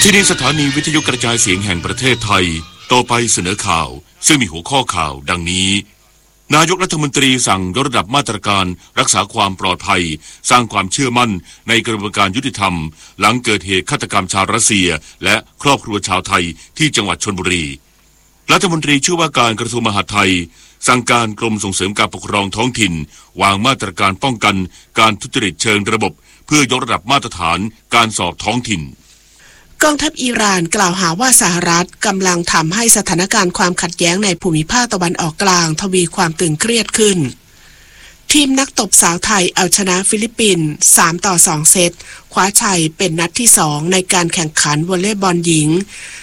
ที่นี่สถานีวิทยุกระจายเสียงแห่งประเทศไทยต่อไปเสนอข่าวซึ่งมีหัวข้อข่าวดังนี้นายกรัฐมนตรีสั่งยกระดับมาตรการรักษาความปลอดภัยสร้างความเชื่อมั่นในกระบวนการยุติธรรมหลังเกิดเหตุฆาตกรรมชาวรัสเซียและครอบครัวชาวไทยที่จังหวัดชลบุรีรัฐมนตรีช่วยว่าการกระทรวงมหาดไทยสั่งการกรมส่งเสริมการปกครองท้องถิ่นวางมาตรการป้องกันการทุจริตเชิงระบบเพื่อยกระดับมาตรฐานการสอบท้องถิ่นกองทัพอิหร่านกล่าวหาว่าสหรัฐกำลังทำให้สถานการณ์ความขัดแย้งในภูมิภาคตะวันออกกลางทวีความตึงเครียดขึ้นทีมนักตบสาวไทยเอาชนะฟิลิปปินส์3-2 เซตคว้าชัยเป็นนัดที่2ในการแข่งขันวอลเลย์บอลหญิง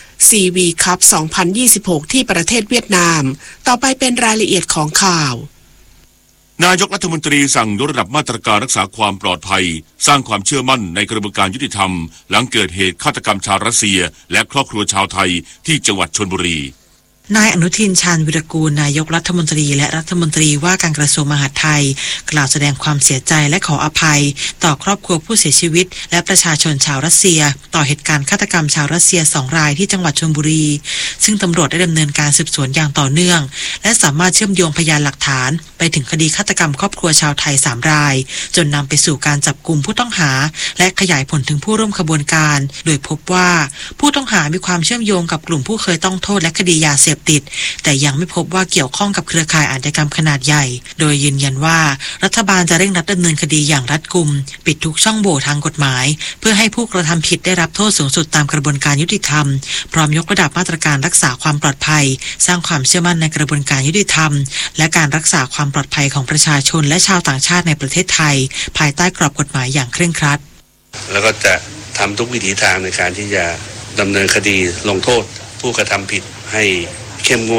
CV คัพ 2026 ที่ประเทศเวียดนามต่อไปเป็นรายละเอียดของข่าวนายกรัฐมนตรีสั่งยกระดับมาตรการรักษาความปลอดภัยสร้างความเชื่อมั่นในกระบวนการยุติธรรมหลังเกิดเหตุฆาตกรรมชาวรัสเซียและครอบครัวชาวไทยที่จังหวัดชลบุรีนายอนุทินชาญวิรากูลนายกรัฐมนตรีและรัฐมนตรีว่าการกระทรวงมหาดไทยกล่าวแสดงความเสียใจและขออภัยต่อครอบครัวผู้เสียชีวิตและประชาชนชาวรัสเซียต่อเหตุการณ์ฆาตกรรมชาวรัสเซีย2 รายที่จังหวัดชลบุรีซึ่งตำรวจได้ดำเนินการสืบสวนอย่างต่อเนื่องและสามารถเชื่อมโยงพยานหลักฐานไปถึงคดีฆาตกรรมครอบครัวชาวไทย3 รายจนนำไปสู่การจับกุมผู้ต้องหาและขยายผลถึงผู้ร่วมขบวนการโดยพบว่าผู้ต้องหามีความเชื่อมโยงกับกลุ่มผู้เคยต้องโทษและคดียาเสพติดแต่ยังไม่พบว่าเกี่ยวข้องกับเครือข่ายอาชญากรรมขนาดใหญ่โดยยืนยันว่ารัฐบาลจะเร่งรัดดำเนินคดีอย่างรัดกุมปิดทุกช่องโหว่ทางกฎหมายเพื่อให้ผู้กระทำผิดได้รับโทษสูงสุดตามกระบวนการยุติธรรมพร้อมยกระดับมาตรการรักษาความปลอดภัยสร้างความเชื่อมั่นในกระบวนการยุติธรรมและการรักษาความปลอดภัยของประชาชนและชาวต่างชาติในประเทศไทยภายใต้กรอบกฎหมายอย่างเคร่งครัดแล้วก็จะทำทุกวิถีทางในการที่จะดำเนินคดีลงโทษผู้กระทำผิดให้เข้มงวด